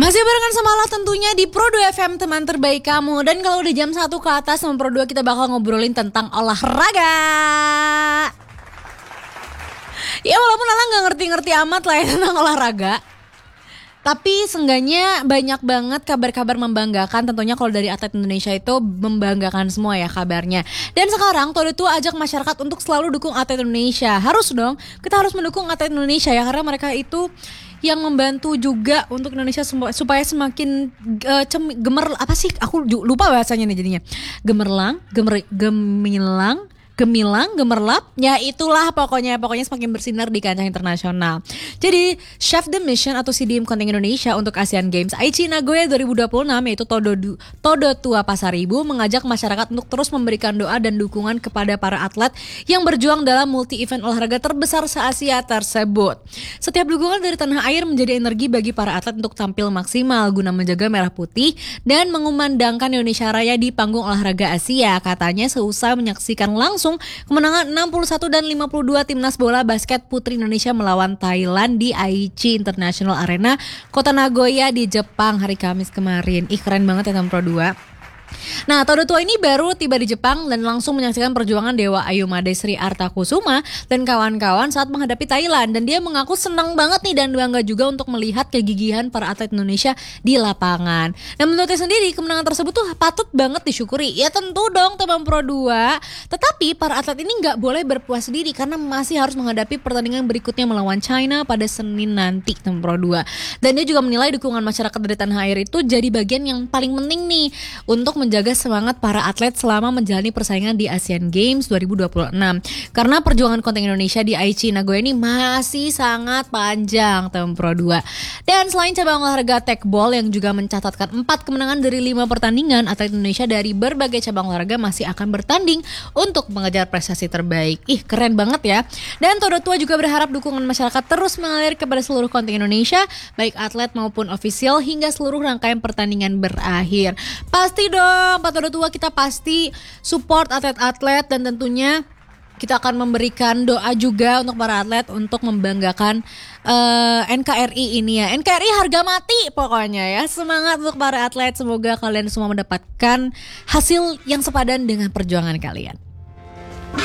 Masih barengan sama Ala tentunya di Pro 2 FM, teman terbaik kamu. Dan kalau udah jam 1 ke atas sama Pro 2 kita bakal ngobrolin tentang olahraga. Ya walaupun Ala gak ngerti-ngerti amat lah ya tentang olahraga, tapi seenggaknya banyak banget kabar-kabar membanggakan. Tentunya kalau dari atlet Indonesia itu membanggakan semua ya kabarnya. Dan sekarang Todo Tua ajak masyarakat untuk selalu dukung atlet Indonesia. Harus dong, kita harus mendukung atlet Indonesia ya, karena mereka itu yang membantu juga untuk Indonesia supaya semakin apa sih? Aku lupa bahasanya nih jadinya. Gemerlap, ya itulah pokoknya semakin bersinar di kancah internasional. Jadi Chef de Mission atau CDM Kontingen Indonesia untuk Asian Games Aichi Nagoya 2026 yaitu Todo Tua Pasaribu mengajak masyarakat untuk terus memberikan doa dan dukungan kepada para atlet yang berjuang dalam multi event olahraga terbesar se-Asia tersebut. Setiap dukungan dari tanah air menjadi energi bagi para atlet untuk tampil maksimal guna menjaga merah putih dan mengumandangkan Indonesia Raya di panggung olahraga Asia, katanya seusai menyaksikan langsung kemenangan 61 dan 52 timnas bola basket putri Indonesia melawan Thailand di Aichi International Arena, Kota Nagoya di Jepang hari Kamis kemarin. Keren banget ya Pro 2. Nah, Todo Tua ini baru tiba di Jepang dan langsung menyaksikan perjuangan Dewa Ayumade Sri Artakusuma dan kawan-kawan saat menghadapi Thailand. Dan dia mengaku senang banget nih dan bangga juga untuk melihat kegigihan para atlet Indonesia di lapangan. Dan menurutnya sendiri kemenangan tersebut tuh patut banget disyukuri. Ya tentu dong teman Pro 2. Tetapi para atlet ini gak boleh berpuas diri karena masih harus menghadapi pertandingan berikutnya melawan China pada Senin nanti teman Pro 2. Dan dia juga menilai dukungan masyarakat dari tanah air itu jadi bagian yang paling penting nih untuk menjaga semangat para atlet selama menjalani persaingan di Asian Games 2026. Karena perjuangan kontingen Indonesia di Aichi Nagoya ini masih sangat panjang, teman Pro 2. Dan selain cabang olahraga tekbol yang juga mencatatkan 4 kemenangan dari 5 pertandingan, atlet Indonesia dari berbagai cabang olahraga masih akan bertanding untuk mengejar prestasi terbaik. Keren banget ya. Dan Todo Tua juga berharap dukungan masyarakat terus mengalir kepada seluruh kontingen Indonesia, baik atlet maupun ofisial hingga seluruh rangkaian pertandingan berakhir. Pasti dong Pak Todo Tua, kita pasti support atlet-atlet dan tentunya kita akan memberikan doa juga untuk para atlet untuk membanggakan NKRI ini ya. NKRI harga mati pokoknya ya. Semangat untuk para atlet, semoga kalian semua mendapatkan hasil yang sepadan dengan perjuangan kalian.